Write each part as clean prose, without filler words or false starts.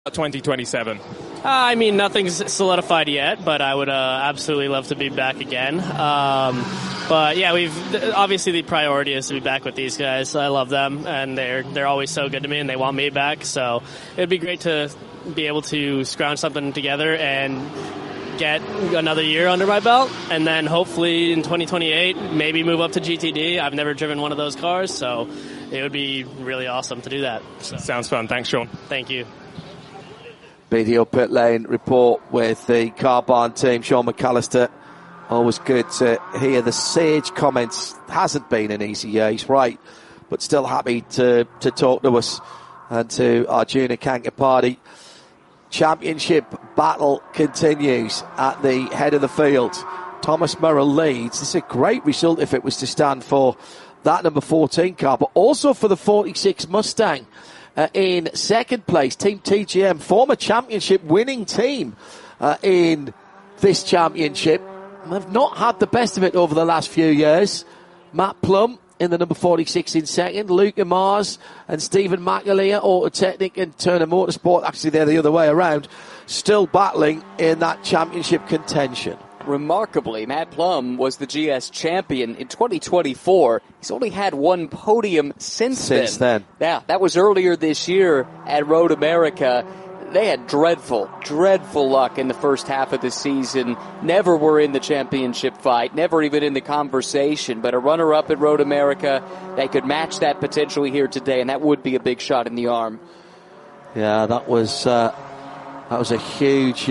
2027? I mean, nothing's solidified yet, but I would absolutely love to be back again. But yeah, obviously the priority is to be back with these guys. I love them, and they're always so good to me, and they want me back. So it'd be great to be able to scrounge something together and get another year under my belt, and then hopefully in 2028 maybe move up to GTD. I've never driven one of those cars, so it would be really awesome to do that. So. Sounds fun. Thanks, Sean. Thank you. BDO Pit Lane report with the Car Barn team. Sean McAllister, always good to hear the sage comments. Hasn't been an easy year, he's right, but still happy to talk to us and to Arjuna Kankapati. Championship battle continues at the head of the field. Thomas Merrill leads. This is a great result if it was to stand for that number 14 car, but also for the 46 Mustang. In second place, Team TGM, former championship winning team in this championship. They've not had the best of it over the last few years. Matt Plum in the number 46 in second. Luca Mars and Stephen McAleer, Autotechnic and Turner Motorsport, actually they're the other way around, still battling in that championship contention. Remarkably, Matt Plum was the GS champion in 2024. He's only had one podium since then. Yeah, that was earlier this year at Road America. They had dreadful luck in the first half of the season. Never were in the championship fight, never even in the conversation. But a runner-up at Road America, they could match that potentially here today, and that would be a big shot in the arm. Yeah, that was a huge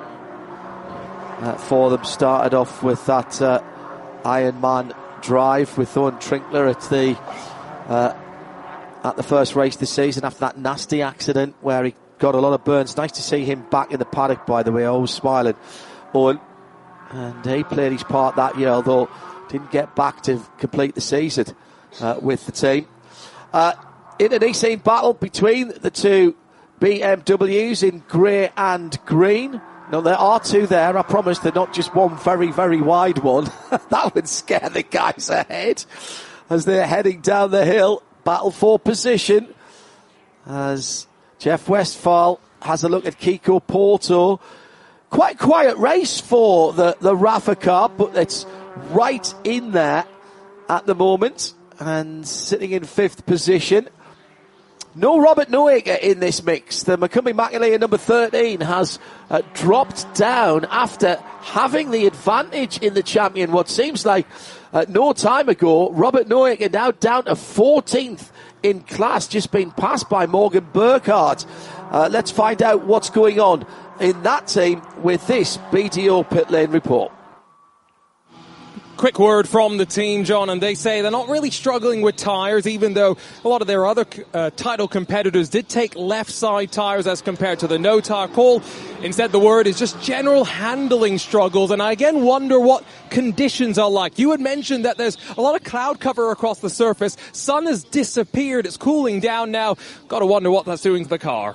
for them. Started off with that Ironman drive with Owen Trinkler at the first race this season after that nasty accident where he got a lot of burns. Nice to see him back in the paddock, by the way. Always smiling, Owen. And he played his part that year, although didn't get back to complete the season with the team. In an E-Scene battle between the two BMWs in grey and green. No, there are two there. I promise they're not just one very, very wide one. That would scare the guys ahead as they're heading down the hill. Battle for position as Jeff Westphal has a look at Kiko Porto. Quite quiet race for the Rafa car, but it's right in there at the moment and sitting in fifth position. No Robert Noaker in this mix. The McCumbee McAleer number 13 has dropped down after having the advantage in the champion. What seems like no time ago, Robert Noaker now down to 14th in class, just been passed by Morgan Burkhardt. Let's find out what's going on in that team with this BDO Pit Lane report. Quick word from the team, John, and they say they're not really struggling with tyres, even though a lot of their other title competitors did take left side tyres as compared to the no tyre call. Instead, the word is just general handling struggles, and I again wonder what conditions are like. You had mentioned that there's a lot of cloud cover across the surface. Sun has disappeared. It's cooling down now. Got to wonder what that's doing to the car.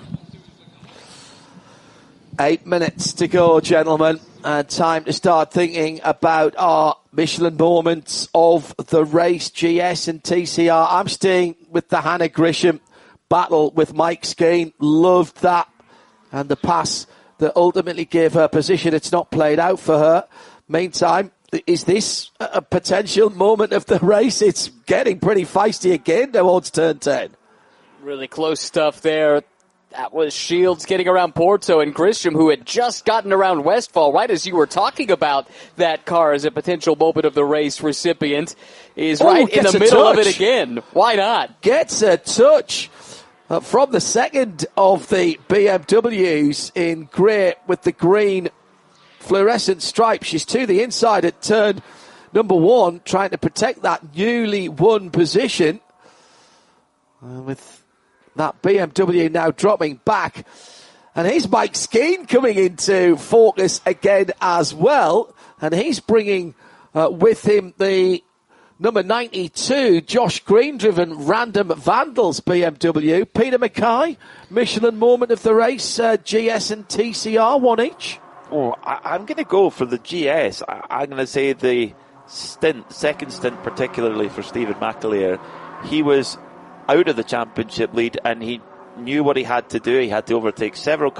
8 minutes to go, gentlemen. Time to start thinking about our Michelin moments of the race, GS and TCR. I'm staying with the Hannah Grisham battle with Mike Skeen. Loved that. And the pass that ultimately gave her position. It's not played out for her. Meantime, is this a potential moment of the race? It's getting pretty feisty again towards turn 10. Really close stuff there. That was Shields getting around Porto, and Grisham, who had just gotten around Westphal, right as you were talking about that car as a potential moment of the race recipient, is right in the middle of it again. Why not? Gets a touch from the second of the BMWs in grey with the green fluorescent stripe. She's to the inside at turn number 1, trying to protect that newly won position. With that BMW now dropping back. And here's Mike Skeen coming into focus again as well. And he's bringing with him the number 92, Josh Green, driven Random Vandals BMW. Peter Mackay, Michelin moment of the race, GS and TCR, one each. Oh, I'm going to go for the GS. I'm going to say the second stint particularly for Stephen McAleer. He was out of the championship lead and he knew what he had to do. He had to overtake several